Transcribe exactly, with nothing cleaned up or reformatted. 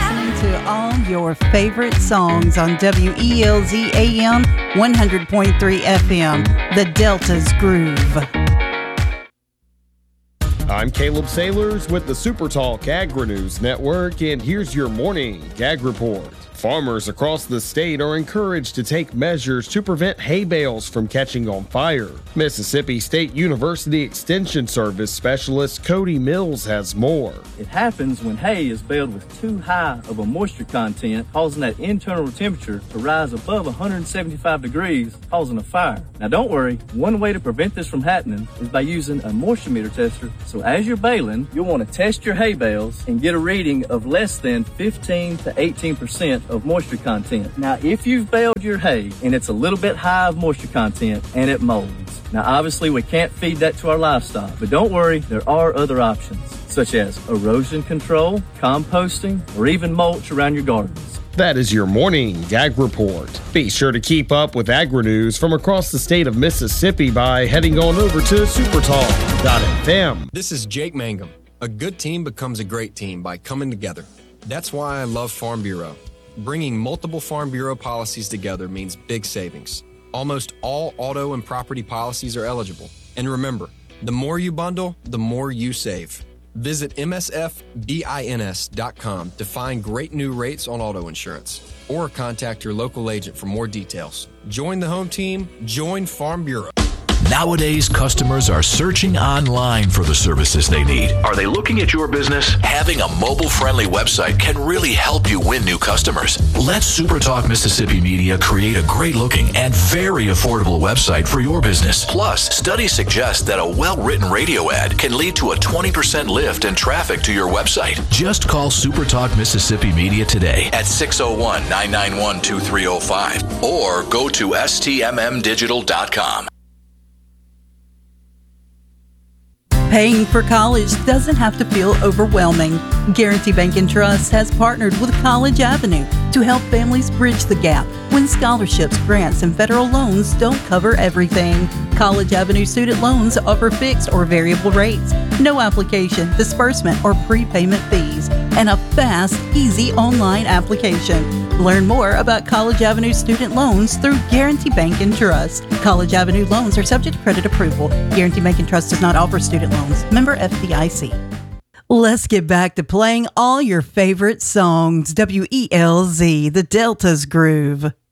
listening to all your favorite songs on W E L Z A M one hundred point three F M, The Delta's Groove. I'm Caleb Sailors with the Super Talk Agri-News Network, and here's your morning Ag Report. Farmers across the state are encouraged to take measures to prevent hay bales from catching on fire. Mississippi State University Extension Service Specialist Cody Mills has more. It happens when hay is baled with too high of a moisture content, causing that internal temperature to rise above one hundred seventy-five degrees, causing a fire. Now don't worry, one way to prevent this from happening is by using a moisture meter tester. So as you're baling, you'll want to test your hay bales and get a reading of less than fifteen to eighteen percent of moisture content. Now, if you've baled your hay and it's a little bit high of moisture content and it molds, now obviously we can't feed that to our livestock, but don't worry, there are other options, such as erosion control, composting, or even mulch around your gardens. That is your morning Ag Report. Be sure to keep up with Agri-News from across the state of Mississippi by heading on over to supertalk dot f m. This is Jake Mangum. A good team becomes a great team by coming together. That's why I love Farm Bureau. Bringing multiple Farm Bureau policies together means big savings. Almost all auto and property policies are eligible. And remember, the more you bundle, the more you save. Visit M S F bins dot com to find great new rates on auto insurance. Or contact your local agent for more details. Join the home team. Join Farm Bureau. Nowadays, customers are searching online for the services they need. Are they looking at your business? Having a mobile-friendly website can really help you win new customers. Let SuperTalk Mississippi Media create a great-looking and very affordable website for your business. Plus, studies suggest that a well-written radio ad can lead to a twenty percent lift in traffic to your website. Just call SuperTalk Mississippi Media today at six oh one, nine nine one, two three oh five or go to S T M M digital dot com. Paying for college doesn't have to feel overwhelming. Guarantee Bank and Trust has partnered with College Avenue to help families bridge the gap when scholarships, grants, and federal loans don't cover everything. College Avenue student loans offer fixed or variable rates, no application, disbursement, or prepayment fees, and a fast, easy online application. Learn more about College Avenue student loans through Guarantee Bank and Trust. College Avenue loans are subject to credit approval. Guarantee Bank and Trust does not offer student loans. Member F D I C. Let's get back to playing all your favorite songs. W E L Z, The Delta's Groove.